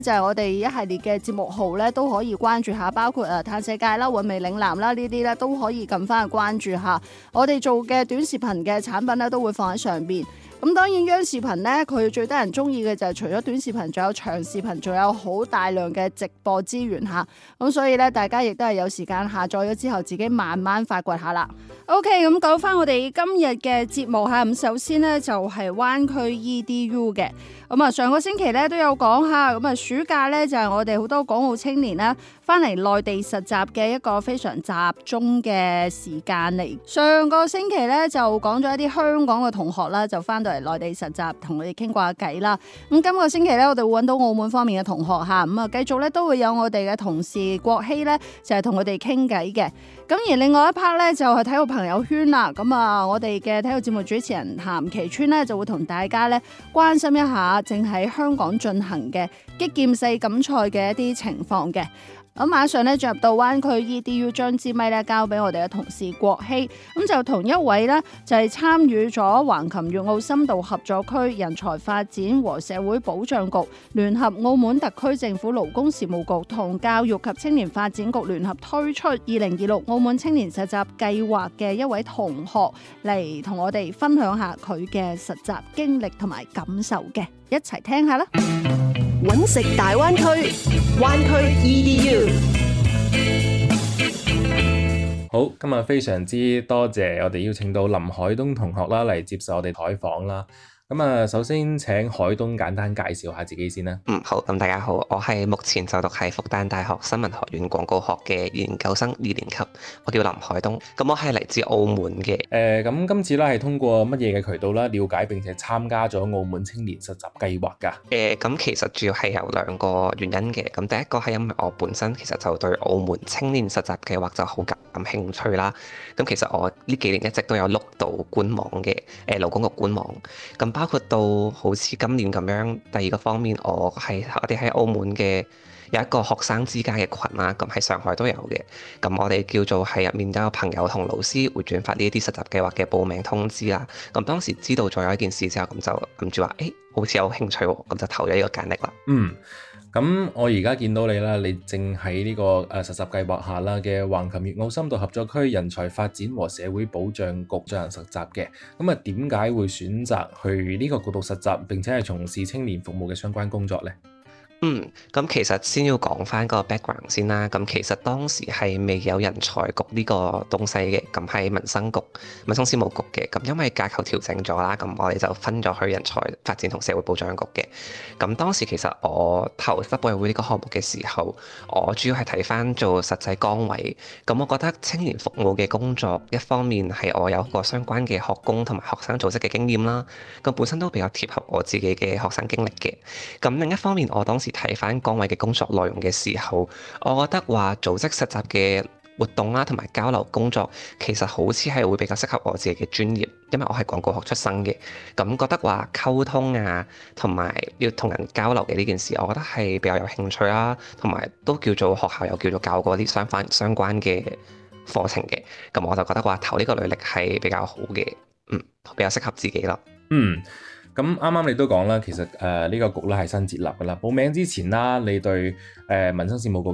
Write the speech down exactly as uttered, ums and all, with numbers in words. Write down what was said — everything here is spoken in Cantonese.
就係我哋一系列嘅節目號咧，都可以關注下，包括誒嘆世界啦、韻味嶺南啦呢啲咧，都可以撳翻去關注下。我哋做嘅短視頻嘅產品咧，都會放喺上邊。咁當然央視頻咧，佢最得人中意嘅就係除咗短視頻，仲有長視頻，仲有好大量嘅直播資源嚇。咁所以咧，大家亦都係有時間下載咗之後，自己慢慢發掘下啦。OK， 咁講翻我哋今日嘅節目嚇，咁首先呢，就係灣區 E D U 嘅。咁啊，上個星期咧都有講下，咁啊暑假咧就係我哋好多港澳青年啦翻嚟內地實習嘅一個非常集中嘅時間嚟。上個星期咧就講咗一啲香港嘅同學啦，就翻到嚟內地實習，同佢哋傾過下偈啦。咁今個星期咧，我哋會揾到澳門方面嘅同學嚇，咁啊繼續咧都會有我哋嘅同事國希咧，就係同佢哋傾偈嘅。咁而另外一 part 咧就係體育朋友圈啦。咁啊，我哋嘅體育節目主持人譚其川咧就會同大家咧關心一下正喺香港進行嘅擊劍世錦賽嘅一啲情況嘅。咁馬上咧進入到灣區 E D U， 將支咪咧交俾我哋嘅同事國希，咁就同一位咧就係參與咗橫琴粵澳深度合作區人才發展和社會保障局聯合澳門特區政府勞工事務局同教育及青年發展局聯合推出二零二六澳門青年實習計劃嘅一位同學嚟同我哋分享下佢嘅實習經歷同埋感受嘅，一齊聽下啦。 揾食大灣區，灣區 E D U。 好，今日非常之多謝我哋邀請到林海東同學啦嚟接受我哋採訪啦。咁啊，首先請海東簡單介紹下自己先啦。 嗯，好，咁大家好，我係目前就讀喺復旦大學新聞學院廣告學嘅研究生二年級，我叫林海東。咁我係嚟自澳門嘅。誒、 呃，咁今次咧係通過乜嘢嘅渠道啦，了解並且參加咗澳門青年實習計劃㗎？誒、 呃，咁其實主要係有兩個原因嘅。咁第一個係因為我本身其實就對澳門青年實習計劃就好感興趣啦。咁其實我呢幾年一直都有碌到官網嘅，誒勞工局官網。咁包括到好似今年咁樣，第二個方面，我係我哋喺澳門嘅有一個學生之家嘅群啦，咁喺上海都有嘅。咁我哋叫做係入面都有朋友同老師會轉發呢一啲實習計劃嘅報名通知啦。咁當時知道咗有一件事之後，咁就諗住話，誒好似有興趣喎，咁就投咗呢個簡歷啦。 嗯。咁我而家見到你啦，你正喺呢個誒實習計劃下啦嘅橫琴粵澳深度合作區人才發展和社會保障局進行實習嘅。咁啊，點解會選擇去呢個局度實習，並且係從事青年服務嘅相關工作呢？ 嗯，咁其實先要講翻個 background 先啦。咁其實當時係未有人才局呢個東西嘅，咁係民生局、民生事務局嘅。咁因為架構調整咗啦，咁我哋就分咗去人才發展同社會保障局嘅。咁當時其實我投執委會呢個項目嘅時候，我主要係睇翻做實際崗位。咁我覺得青年服務嘅工作，一方面係我有個相關嘅學工同埋學生組織嘅經驗啦。咁本身都比較貼合我自己嘅學生經歷嘅。咁另一方面，我當時睇翻崗位嘅工作內容嘅時候，我覺得話組織實習嘅活動啦，同埋交流工作，其實好似係會比較適合我自己嘅專業，因為我係廣告學出身嘅，咁覺得話溝通啊，同埋要同人交流嘅呢件事，我覺得係比較有興趣啦，同埋都叫做學校有叫做教過啲相關相關嘅課程嘅，咁我就覺得話投呢個履歷係比較好嘅，嗯，比較適合自己咯。 嗯。咁啱啱你都講啦，其實誒呢、呃這個局咧係新設立噶啦。報名之前啦，你對誒、呃、民生事務局